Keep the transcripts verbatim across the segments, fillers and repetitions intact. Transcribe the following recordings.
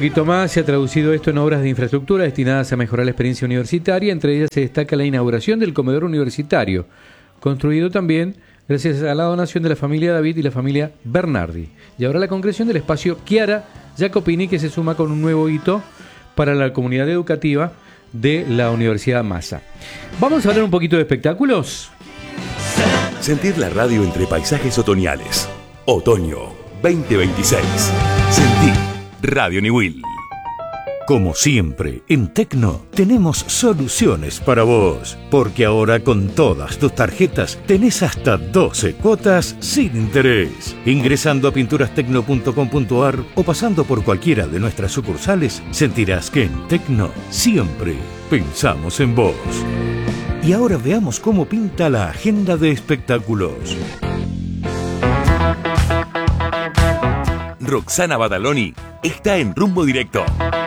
poquito más. Se ha traducido esto en obras de infraestructura destinadas a mejorar la experiencia universitaria. Entre ellas se destaca la inauguración del comedor universitario, construido también gracias a la donación de la familia David y la familia Bernardi. Y ahora la concreción del espacio Chiara Jacopini, que se suma con un nuevo hito para la comunidad educativa de la Universidad Massa. Vamos a hablar un poquito de espectáculos. Sentir la radio entre paisajes otoñales. Otoño veinte veintiséis. Sentí Radio Niwil. Como siempre, en Tecno tenemos soluciones para vos, porque ahora con todas tus tarjetas tenés hasta doce cuotas sin interés. Ingresando a pinturastecno punto com punto ar o pasando por cualquiera de nuestras sucursales, sentirás que en Tecno siempre pensamos en vos. Y ahora veamos cómo pinta la agenda de espectáculos. Roxana Badaloni está en Rumbo Directo.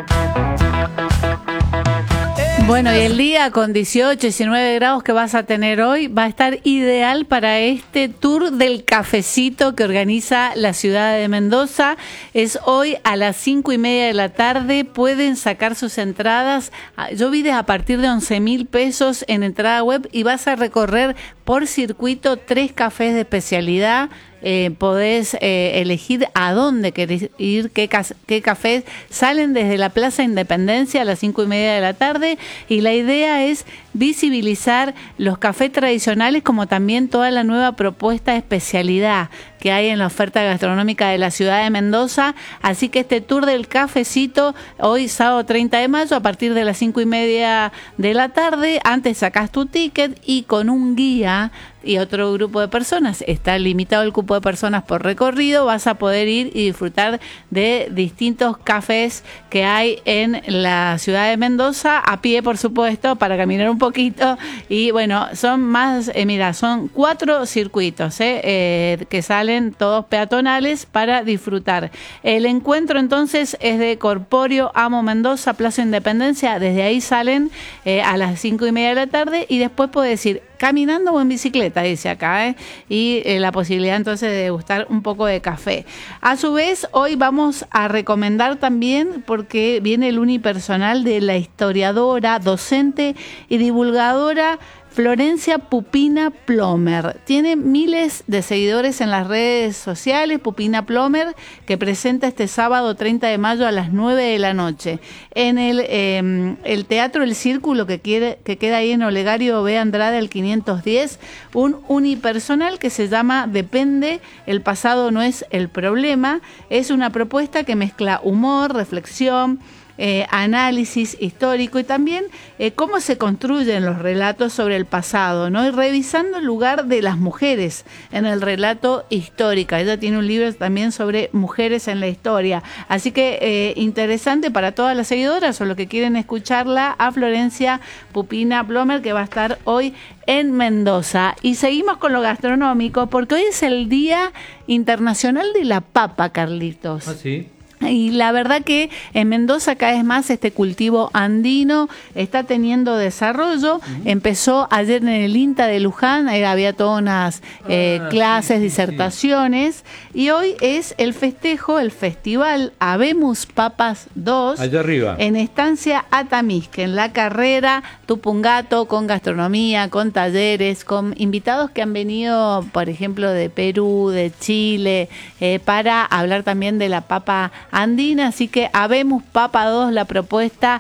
Bueno, y el día con dieciocho, diecinueve grados que vas a tener hoy va a estar ideal para este tour del cafecito que organiza la ciudad de Mendoza. Es hoy a las cinco y media de la tarde. Pueden sacar sus entradas. Yo vi de a partir de once mil pesos en entrada web y vas a recorrer por circuito tres cafés de especialidad. Eh, podés eh, elegir a dónde querés ir, qué, qué cafés. Salen desde la Plaza Independencia a las cinco y media de la tarde y la idea es visibilizar los cafés tradicionales como también toda la nueva propuesta de especialidad que hay en la oferta gastronómica de la ciudad de Mendoza. Así que este tour del cafecito, hoy sábado treinta de mayo, a partir de las cinco y media de la tarde, antes sacás tu ticket y con un guía y otro grupo de personas, está limitado el cupo de personas por recorrido, vas a poder ir y disfrutar de distintos cafés que hay en la ciudad de Mendoza, a pie por supuesto, para caminar un poquito. Y bueno, son más, eh, mira, son cuatro circuitos eh, eh, que salen todos peatonales para disfrutar. El encuentro entonces es de Corpóreo Amo Mendoza, Plaza Independencia, desde ahí salen eh, a las cinco y media de la tarde y después puedes ir caminando o en bicicleta, dice acá, ¿eh? y eh, la posibilidad entonces de degustar un poco de café. A su vez, hoy vamos a recomendar también, porque viene el unipersonal de la historiadora, docente y divulgadora Florencia Pupina Plomer. Tiene miles de seguidores en las redes sociales, Pupina Plomer, que presenta este sábado treinta de mayo a las nueve de la noche en el, eh, el Teatro El Círculo, que, quiere, que queda ahí en Olegario B. Andrade al quinientos diez, un unipersonal que se llama Depende, el pasado no es el problema. Es una propuesta que mezcla humor, reflexión, Eh, análisis histórico y también eh, cómo se construyen los relatos sobre el pasado, ¿no? Y revisando el lugar de las mujeres en el relato histórico. Ella tiene un libro también sobre mujeres en la historia. Así que eh, interesante para todas las seguidoras o los que quieren escucharla, a Florencia Pupina Plomer, que va a estar hoy en Mendoza. Y seguimos con lo gastronómico, porque hoy es el Día Internacional de la Papa, Carlitos. ¿Ah, sí? Y la verdad que en Mendoza cada vez más este cultivo andino está teniendo desarrollo. Uh-huh. Empezó ayer en el INTA de Luján, ahí había todas unas eh, ah, clases, sí, sí, disertaciones, sí. Y hoy es el festejo, el festival Habemos Papas dos, allá arriba, en Estancia Atamisque, en la carrera Tupungato, con gastronomía, con talleres, con invitados que han venido, por ejemplo, de Perú, de Chile, eh, para hablar también de la papa andina. Así que Habemos Papa dos, la propuesta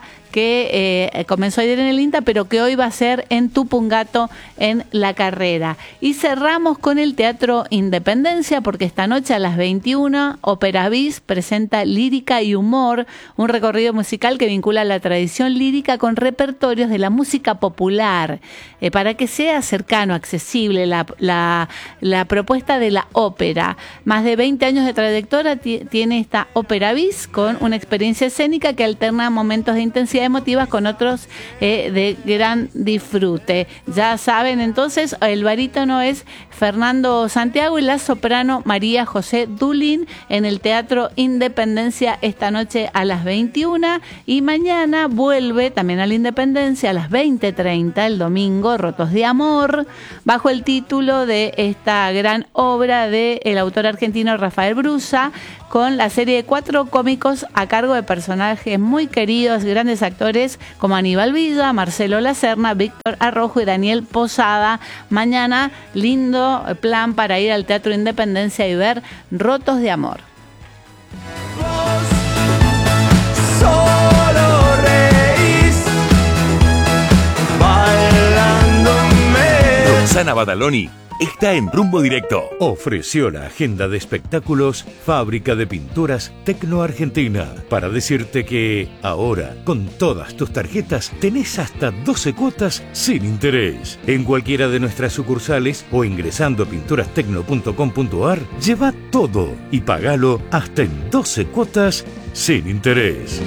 que eh, comenzó ayer en el INTA, pero que hoy va a ser en Tupungato, en la carrera. Y cerramos con el Teatro Independencia, porque esta noche a las veintiuna, Ópera Bis presenta Lírica y Humor, un recorrido musical que vincula la tradición lírica con repertorios de la música popular, eh, para que sea cercano, accesible, la, la, la propuesta de la ópera. Más de veinte años de trayectoria t- tiene esta Ópera Bis, con una experiencia escénica que alterna momentos de intensidad emotivas con otros eh, de gran disfrute. Ya saben, entonces, el barítono es Fernando Santiago y la soprano María José Dulín, en el Teatro Independencia esta noche a las veintiuna, y mañana vuelve también a la Independencia a las veinte treinta, el domingo, Rotos de Amor, bajo el título de esta gran obra del autor argentino Rafael Brusa, con la serie de cuatro cómicos a cargo de personajes muy queridos, grandes actores como Aníbal Villa, Marcelo Lacerna, Víctor Arrojo y Daniel Posada. Mañana, lindo plan para ir al Teatro Independencia y ver Rotos de Amor. Solo reís bailándome. Roxana Badaloni está en Rumbo Directo. Ofreció la agenda de espectáculos Fábrica de Pinturas Tecno Argentina para decirte que ahora, con todas tus tarjetas, tenés hasta doce cuotas sin interés. En cualquiera de nuestras sucursales o ingresando a pinturas tecno punto com punto ar, lleva todo y pagalo hasta en doce cuotas sin interés.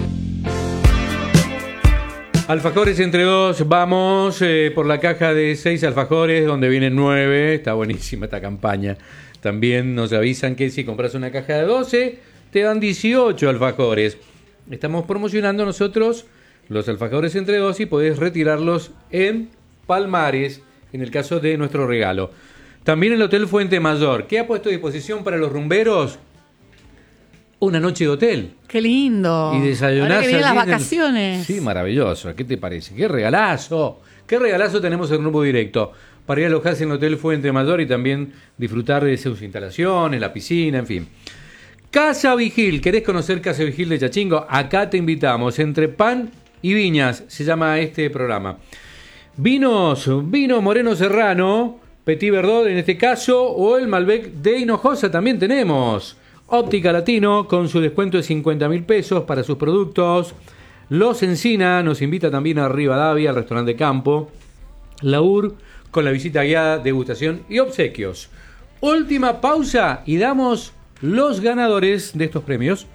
Alfajores entre dos, vamos eh, por la caja de seis alfajores donde vienen nueve, está buenísima esta campaña. También nos avisan que si compras una caja de doce, te dan dieciocho alfajores. Estamos promocionando nosotros los alfajores entre dos y podés retirarlos en Palmares, en el caso de nuestro regalo. También el Hotel Fuente Mayor, ¿qué ha puesto a disposición para los rumberos? Una noche de hotel. ¡Qué lindo! Y desayunás. Ahora que vienen las allí en el- vacaciones. Sí, maravilloso. ¿Qué te parece? ¡Qué regalazo! ¡Qué regalazo tenemos en Rumbo Directo! Para ir a alojarse en el Hotel Fuente Mayor y también disfrutar de sus instalaciones, la piscina, en fin. Casa Vigil. ¿Querés conocer Casa Vigil de Chachingo? Acá te invitamos. Entre pan y viñas se llama este programa. Vinos, vino Moreno Serrano, Petit Verdot en este caso, o el Malbec de Hinojosa también tenemos. Óptica Latino con su descuento de cincuenta mil pesos para sus productos. Los Encina nos invita también a Rivadavia, al restaurante Campo. La U R con la visita guiada, degustación y obsequios. Última pausa y damos los ganadores de estos premios.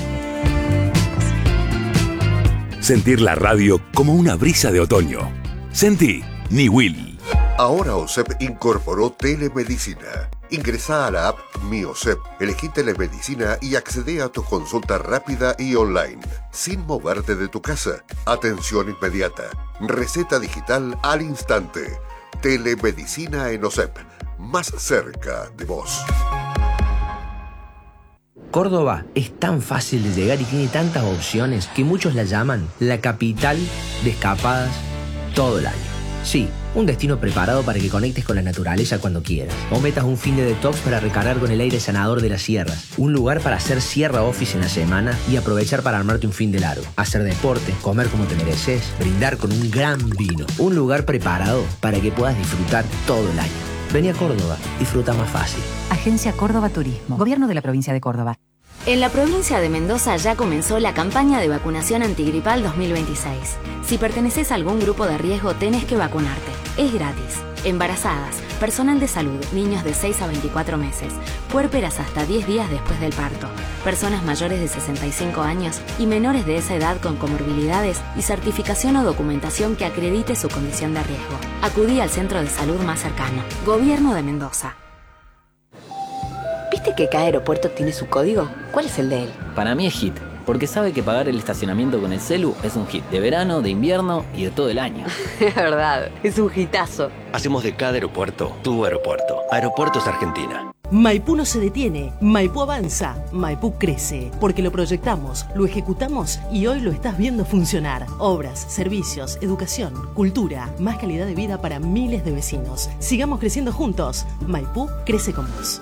Sentir la radio como una brisa de otoño. Sentí Niwil. Ahora OSEP incorporó telemedicina. Ingresa a la app Mi OSEP, elegí telemedicina y accede a tu consulta rápida y online, sin moverte de tu casa. Atención inmediata. Receta digital al instante. Telemedicina en OSEP, más cerca de vos. Córdoba es tan fácil de llegar y tiene tantas opciones que muchos la llaman la capital de escapadas todo el año. Sí, un destino preparado para que conectes con la naturaleza cuando quieras. O metas un fin de detox para recargar con el aire sanador de las sierras. Un lugar para hacer sierra office en la semana y aprovechar para armarte un fin de largo. Hacer deporte, comer como te mereces, brindar con un gran vino. Un lugar preparado para que puedas disfrutar todo el año. Vení a Córdoba, disfruta más fácil. Agencia Córdoba Turismo, Gobierno de la Provincia de Córdoba. En la provincia de Mendoza ya comenzó la campaña de vacunación antigripal dos mil veintiséis. Si perteneces a algún grupo de riesgo, tenés que vacunarte. Es gratis. Embarazadas, personal de salud, niños de seis a veinticuatro meses, puérperas hasta diez días después del parto, personas mayores de sesenta y cinco años y menores de esa edad con comorbilidades y certificación o documentación que acredite su condición de riesgo. Acudí al centro de salud más cercano. Gobierno de Mendoza. ¿Viste que cada aeropuerto tiene su código? ¿Cuál es el de él? Para mí es hit, porque sabe que pagar el estacionamiento con el celu es un hit de verano, de invierno y de todo el año. Es verdad, es un hitazo. Hacemos de cada aeropuerto tu aeropuerto. Aeropuertos Argentina. Maipú no se detiene, Maipú avanza, Maipú crece, porque lo proyectamos, lo ejecutamos y hoy lo estás viendo funcionar. Obras, servicios, educación, cultura, más calidad de vida para miles de vecinos. Sigamos creciendo juntos. Maipú crece con vos.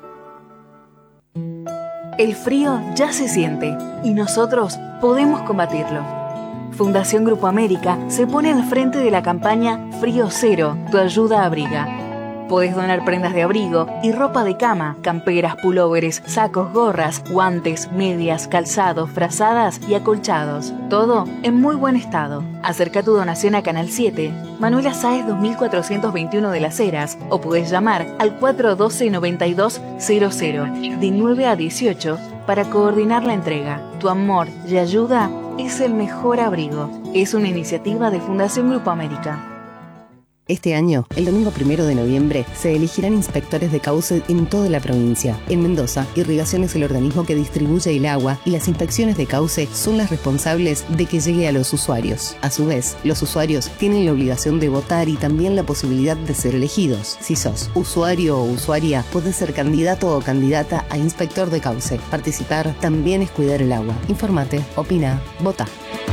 El frío ya se siente y nosotros podemos combatirlo. Fundación Grupo América se pone al frente de la campaña Frío Cero, tu ayuda abriga. Podés donar prendas de abrigo y ropa de cama, camperas, pulóveres, sacos, gorras, guantes, medias, calzados, frazadas y acolchados. Todo en muy buen estado. Acerca tu donación a Canal siete, Manuela Sáez dos mil cuatrocientos veintiuno de Las Heras, o podés llamar al cuatro uno dos, noventa y dos cero cero de nueve a dieciocho para coordinar la entrega. Tu amor y ayuda es el mejor abrigo. Es una iniciativa de Fundación Grupo América. Este año, el domingo primero de noviembre, se elegirán inspectores de cauce en toda la provincia. En Mendoza, Irrigación es el organismo que distribuye el agua y las inspecciones de cauce son las responsables de que llegue a los usuarios. A su vez, los usuarios tienen la obligación de votar y también la posibilidad de ser elegidos. Si sos usuario o usuaria, podés ser candidato o candidata a inspector de cauce. Participar también es cuidar el agua. Infórmate, opina, vota.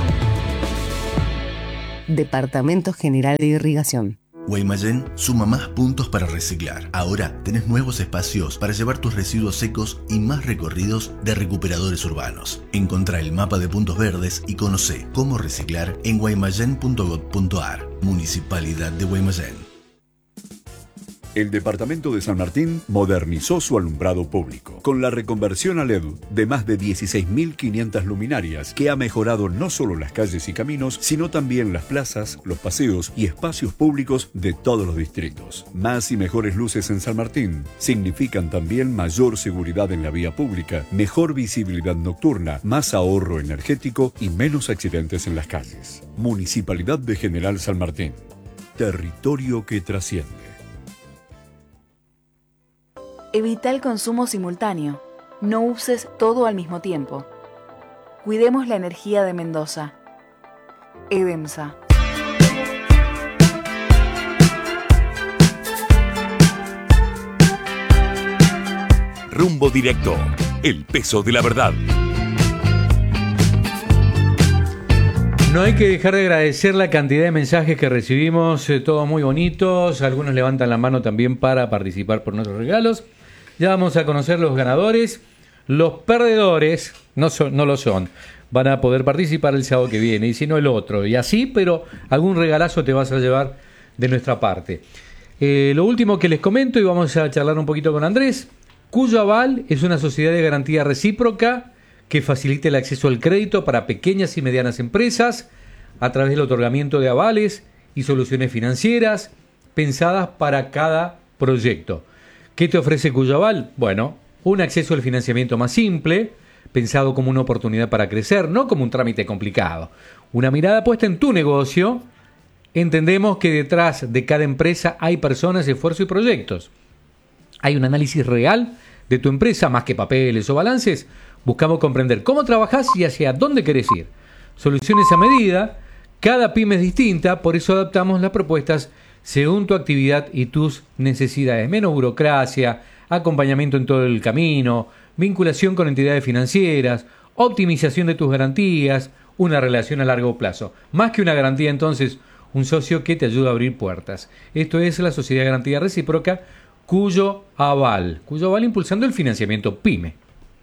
Departamento General de Irrigación. Guaymallén suma más puntos para reciclar. Ahora tenés nuevos espacios para llevar tus residuos secos y más recorridos de recuperadores urbanos. Encontrá el mapa de puntos verdes y conocé cómo reciclar en guaymallén punto gob punto ar. Municipalidad de Guaymallén. El Departamento de San Martín modernizó su alumbrado público con la reconversión a L E D de más de dieciséis mil quinientas luminarias que ha mejorado no solo las calles y caminos, sino también las plazas, los paseos y espacios públicos de todos los distritos. Más y mejores luces en San Martín significan también mayor seguridad en la vía pública, mejor visibilidad nocturna, más ahorro energético y menos accidentes en las calles. Municipalidad de General San Martín. Territorio que trasciende. Evita el consumo simultáneo. No uses todo al mismo tiempo. Cuidemos la energía de Mendoza. EDEMSA. Rumbo Directo. El peso de la verdad. No hay que dejar de agradecer la cantidad de mensajes que recibimos, eh, todos muy bonitos. Algunos levantan la mano también para participar por nuestros regalos. Ya vamos a conocer los ganadores. Los perdedores no, son, no lo son. Van a poder participar el sábado que viene, y si no el otro. Y así, pero algún regalazo te vas a llevar de nuestra parte. Eh, lo último que les comento, y vamos a charlar un poquito con Andrés. Cuyo Aval es una sociedad de garantía recíproca que facilita el acceso al crédito para pequeñas y medianas empresas a través del otorgamiento de avales y soluciones financieras pensadas para cada proyecto. ¿Qué te ofrece Cuyo Aval? Bueno, un acceso al financiamiento más simple, pensado como una oportunidad para crecer, no como un trámite complicado. Una mirada puesta en tu negocio. Entendemos que detrás de cada empresa hay personas, esfuerzo y proyectos. Hay un análisis real de tu empresa, más que papeles o balances. Buscamos comprender cómo trabajás y hacia dónde querés ir. Soluciones a medida, cada pyme es distinta, por eso adaptamos las propuestas según tu actividad y tus necesidades. Menos burocracia, acompañamiento en todo el camino, vinculación con entidades financieras, optimización de tus garantías, una relación a largo plazo. Más que una garantía, entonces, un socio que te ayuda a abrir puertas. Esto es la Sociedad de Garantía Recíproca, Cuyo Aval. Cuyo Aval impulsando el financiamiento PYME.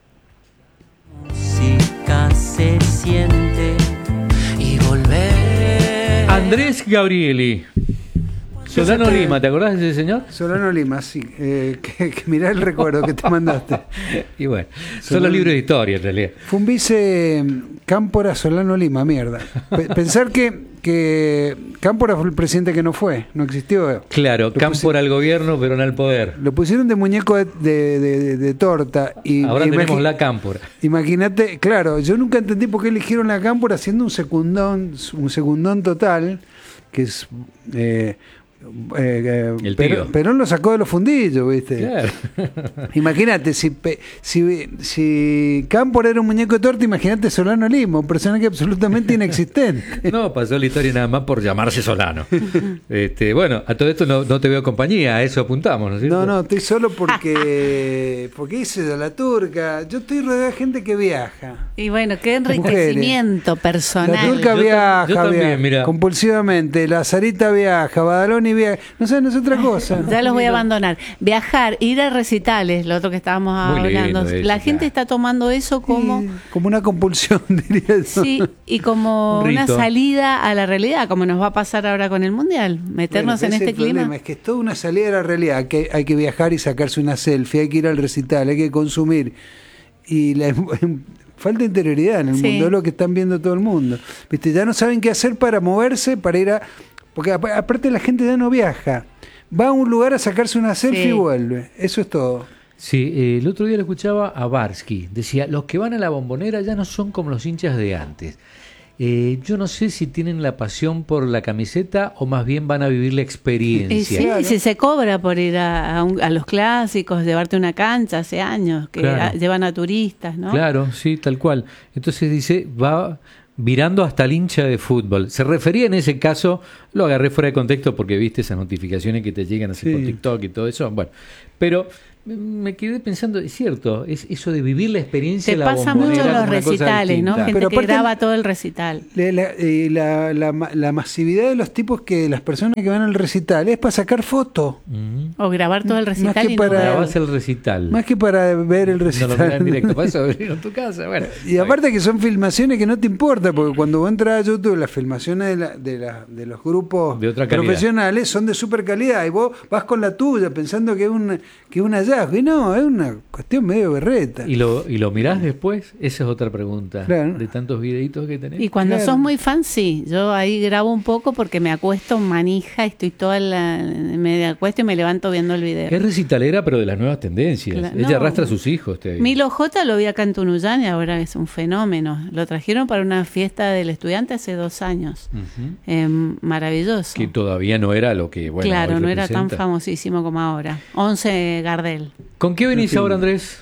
Música se siente y volver. Andrés Gabrieli. Solano Lima, ¿te acordás de ese señor? Solano Lima, sí. Eh, que, que mirá el recuerdo que te mandaste. Y bueno, son los libros de historia en realidad. Fue un vice Cámpora Solano Lima, mierda. P- pensar que, que Cámpora fue el presidente que no fue, no existió. Claro, Cámpora al gobierno, pero no al poder. Lo pusieron de muñeco de, de, de, de torta. Y ahora imagi- tenemos la Cámpora. Imagínate, claro, yo nunca entendí por qué eligieron la Cámpora siendo un secundón, un segundón total, que es... Eh, Eh, eh, Perón, Perón lo sacó de los fundillos, ¿viste? Claro. Imagínate, si, si, si Cámpora era un muñeco de torta, imagínate Solano Lima, un personaje absolutamente inexistente. No, pasó la historia nada más por llamarse Solano. este, bueno, a todo esto no, no te veo compañía, a eso apuntamos, ¿no es cierto? No, no, estoy solo porque porque hice de la turca. Yo estoy rodeado de gente que viaja. Y bueno, qué enriquecimiento Mujeres. personal. La turca yo viaja, yo también, viaja mira. compulsivamente, la Sarita viaja, Badaloni viaja, no sé, no es otra cosa. Ya los voy a abandonar. Viajar, ir a recitales, lo otro que estábamos Muy hablando. lindo eso, la gente claro. está tomando eso como... Sí, como una compulsión, diría eso. Sí, y como Un una rito. salida a la realidad, como nos va a pasar ahora con el Mundial. Meternos Bueno, en ese este es el problema, clima. es que es toda una salida a la realidad, que hay que viajar y sacarse una selfie, hay que ir al recital, hay que consumir. Y la falta interioridad en el Sí. mundo, es lo que están viendo todo el mundo. ¿Viste? Ya no saben qué hacer para moverse, para ir a... Porque ap- aparte la gente ya no viaja. Va a un lugar a sacarse una selfie Sí. y vuelve. Eso es todo. Sí, eh, el otro día lo escuchaba a Barsky. Decía, los que van a la Bombonera ya no son como los hinchas de antes. Eh, yo no sé si tienen la pasión por la camiseta o más bien van a vivir la experiencia. Y sí, claro. Si se cobra por ir a, a, un, a los clásicos, llevarte una cancha hace años, que claro. a, llevan a turistas, ¿no? Claro, sí, tal cual. Entonces dice, va virando hasta el hincha de fútbol. Se refería en ese caso, lo agarré fuera de contexto porque viste esas notificaciones que te llegan así sí. por TikTok y todo eso. Bueno, pero me quedé pensando, es cierto, es eso de vivir la experiencia. Te de la pasa mucho en los recitales, ¿no? Gente pero que graba todo el recital. La, la, la, la, la masividad de los tipos que las personas que van al recital es para sacar fotos. Mm. O grabar todo el recital. Más que y para, no grabás el recital. Más que para ver el recital. No lo mirás en directo, para eso verlo en tu casa. Bueno, y aparte que son filmaciones que no te importa, porque cuando vos entras a YouTube, las filmaciones de, la, de, la, de los grupos de otra profesionales son de super calidad. Y vos vas con la tuya pensando que es un, que es un hallazgo. Y no, es un una cuestión medio berreta. ¿Y lo, y lo mirás después? Esa es otra pregunta. Claro. De tantos videitos que tenés. Y cuando claro. sos muy fan, sí. Yo ahí grabo un poco porque me acuesto manija, estoy toda la... me acuesto y me levanto viendo el video. Es recitalera, pero de las nuevas tendencias. Claro. Ella No. arrastra a sus hijos. Te... Milo J lo vi acá en Tunuyán y ahora es un fenómeno. Lo trajeron para una fiesta del estudiante hace dos años. Uh-huh. Eh, maravilloso. Que todavía no era lo que... Bueno, claro, hoy no representa. era tan famosísimo como ahora. Once Gardel. ¿Con qué venís ahora, Andrés?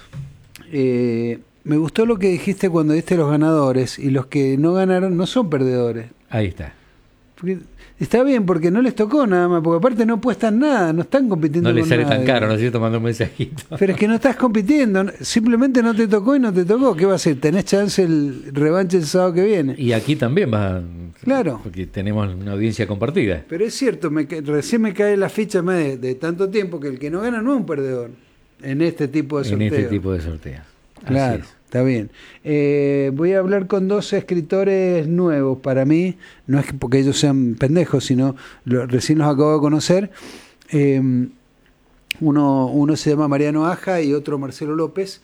Eh, me gustó lo que dijiste cuando diste los ganadores, y los que no ganaron no son perdedores. Ahí está. Porque está bien, porque no les tocó nada más, porque aparte no apuestan nada, no están compitiendo No les con sale nadie. tan caro, ¿no es cierto? Mando un mensajito. Pero es que no estás compitiendo, simplemente no te tocó y no te tocó. ¿Qué va a hacer? Tenés chance el revanche el sábado que viene. Y aquí también va. Claro. Porque tenemos una audiencia compartida. Pero es cierto, me, recién me cae la ficha más de, de tanto tiempo que el que no gana no es un perdedor en este tipo de sorteos. En este tipo de sorteos. Claro, está bien. Eh, voy a hablar con dos escritores nuevos para mí, no es que porque ellos sean pendejos, sino lo, recién los acabo de conocer. Eh, uno, uno se llama Mariano Aja y otro Marcelo López.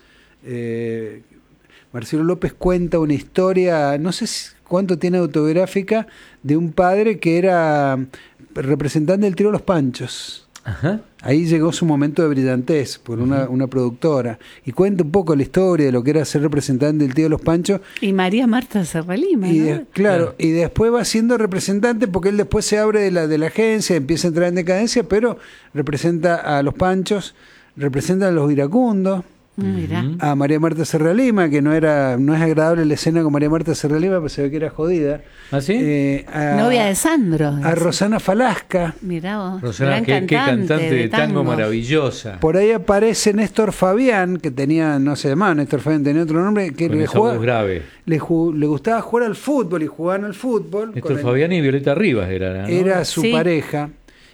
Eh, Marcelo López cuenta una historia, no sé si, cuánto tiene autobiográfica, de un padre que era representante del trío Los Panchos. Ajá. Ahí llegó su momento de brillantez por una, una productora, y cuenta un poco la historia de lo que era ser representante del tío de Los Panchos. Y María Marta Serralima, y ¿no? de, claro, y después va siendo representante porque él después se abre de la, de la agencia, empieza a entrar en decadencia, pero representa a Los Panchos, representa a los iracundos. Mirá. A María Marta Serralima, que no era no es agradable la escena con María Marta Serralima, pero se ve que era jodida. ¿Ah, sí? Eh, a, Novia de Sandro. A Rosana Falasca. Mirá vos. Rosana, qué, qué cantante de tango, tango maravillosa. Por ahí aparece Néstor Fabián, que tenía, no se llamaba Néstor Fabián, tenía otro nombre, que con le, jugaba, grave. Le, ju, le gustaba jugar al fútbol y jugaban al fútbol. Néstor Fabián el, y Violeta Rivas era, ¿no? Era su sí. pareja.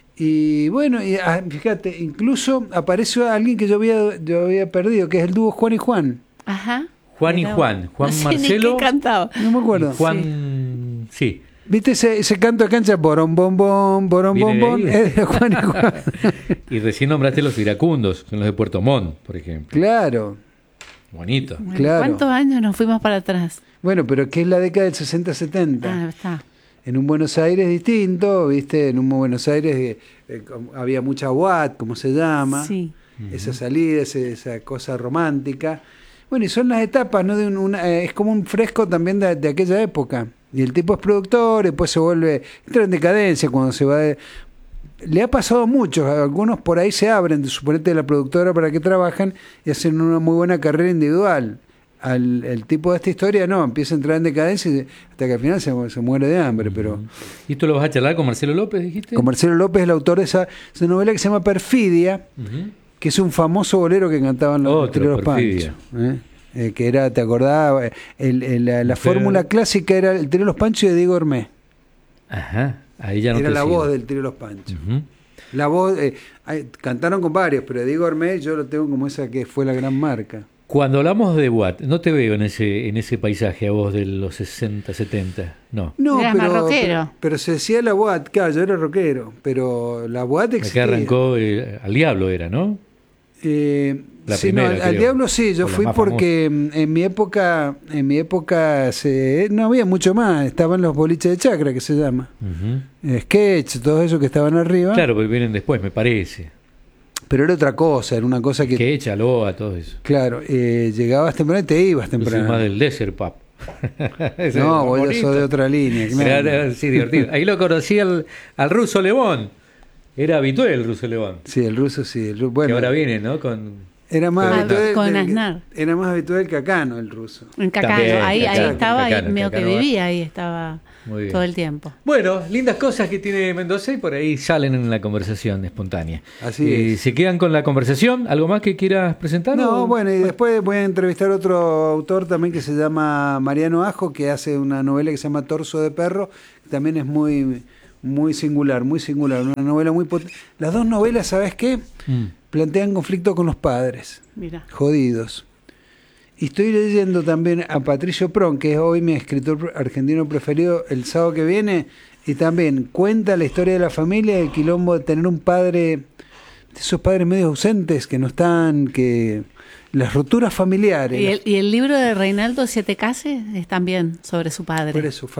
Y bueno, y, ah, fíjate, incluso apareció alguien que yo había, yo había perdido, que es el dúo Juan y Juan. Ajá. Juan y Juan. Juan no Marcelo. Ni qué cantaba. No me acuerdo. Juan, sí. sí. ¿Viste ese, ese canto de cancha? Borón, bom, bom, borón, bom, bom. Es de Juan y Juan. Y recién nombraste los iracundos, son los de Puerto Montt, por ejemplo. Claro. Bonito. Bueno, claro. ¿Cuántos años nos fuimos para atrás? Bueno, pero que es la década del sesenta setenta. Ah, está. En un Buenos Aires distinto, ¿viste? En un Buenos Aires eh, eh, había mucha boate, como se llama. Sí. Esa salida, esa, esa cosa romántica. Bueno, y son las etapas, ¿no? De un, una, eh, es como un fresco también de, de aquella época. Y el tipo es productor, después se vuelve, entra en decadencia cuando se va de... Le ha pasado a muchos, algunos por ahí se abren, suponete de la productora para que trabajan y hacen una muy buena carrera individual. Al el tipo de esta historia no, empieza a entrar en decadencia y, hasta que al final se, se muere de hambre. Pero ¿y esto lo vas a charlar con Marcelo López, dijiste? Con Marcelo López, el autor de esa, esa novela que se llama Perfidia, uh-huh. que es un famoso bolero que cantaban los Los Panchos. ¿eh? Eh, que era, ¿te acordás? El, el, la la fórmula clásica era el Trío Los Panchos y de Diego Hermé. Ajá, ahí ya no Era te la sigo. voz del Trío Los Panchos. Uh-huh. La voz, eh, cantaron con varios, pero de Diego Hermé yo lo tengo como esa que fue la gran marca. Cuando hablamos de boate, no te veo en ese en ese paisaje a vos de los sesenta, setenta, no. No, Eras pero, más rockero. Pero, pero se decía la boate, claro, yo era rockero, pero la boate existía. Acá arrancó, eh, al diablo era, ¿no? Eh, la sí, primera, no, al, al diablo sí, yo fui porque famosa. en mi época, en mi época se, no había mucho más, estaban los boliches de chacra, que se llama. Uh-huh. Sketch, todo eso que estaban arriba. Claro, porque vienen después, me parece. Pero era otra cosa, era una cosa que... Que échalo a todo eso. Claro, eh, llegabas temprano y te ibas temprano. Yo soy más del desert pop. No, vos ya sos de otra línea. Claro. Era, sí, divertido. Ahí lo conocí al, al ruso Lebón. Era habitual el ruso Lebón. Sí, el ruso sí. El, bueno, que ahora viene, ¿no? Con... Era más, ah, habitual, con del, era más habitual el Cacano, el ruso. En Cacano, También, ahí, Cacano, ahí estaba, Cacano, ahí, medio Cacano, que vivía, ahí estaba todo el tiempo. Bueno, lindas cosas que tiene Mendoza y por ahí salen en la conversación espontánea. Así eh, es. ¿Se quedan con la conversación? ¿Algo más que quieras presentar? No, o? bueno, y después voy a entrevistar a otro autor también que se llama Mariano Ajo, que hace una novela que se llama Torso de Perro, que también es muy, muy singular, muy singular, una novela muy potente. Las dos novelas, ¿sabes qué? Mm. Plantean conflicto con los padres. Mira. Jodidos. Y estoy leyendo también a Patricio Pron, que es hoy mi escritor argentino preferido, el sábado que viene, y también cuenta la historia de la familia, el quilombo de tener un padre, de esos padres medio ausentes que no están, que las rupturas familiares. ¿Y el, y el libro de Reinaldo Siete Cases es también sobre su padre? Por eso,